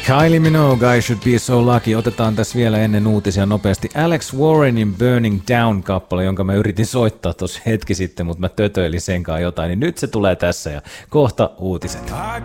Kylie Minogue, I Should Be So Lucky. Otetaan tässä vielä ennen uutisia nopeasti Alex Warrenin Burning Down-kappale, jonka mä yritin soittaa tuossa hetki sitten, mutta mä tötöilin senkaan jotain, niin nyt se tulee tässä ja kohta uutiset. I